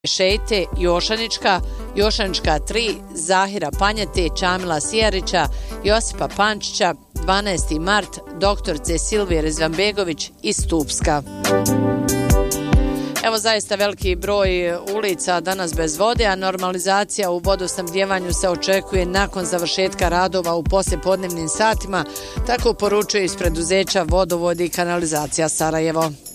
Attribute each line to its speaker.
Speaker 1: Šejte Jošanička, Jošanička 3, Zahira Panjete, Čamila Sijarića, Josipa Pančića, 12. mart, doktorice Silvije Rezvanbegović iz Stupska. Evo zaista veliki broj ulica danas bez vode, a normalizacija u vodosnabdjevanju se očekuje nakon završetka radova u poslijepodnevnim satima, tako poručuje iz preduzeća Vodovod i kanalizacija Sarajevo.